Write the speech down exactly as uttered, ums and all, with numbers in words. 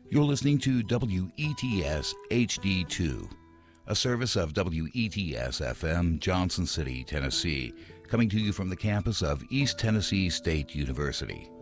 You're listening to W E T S H D two, a service of W E T S F M, Johnson City, Tennessee, coming to you from the campus of East Tennessee State University.